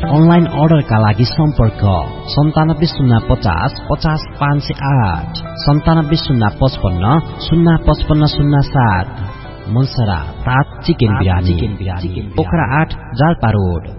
Online अर्डरका लागि सम्पर्क 975050 50508 975055 05507। मनसरा तात चिकन बिरानी पोखरा 8 जाल्पा रोड।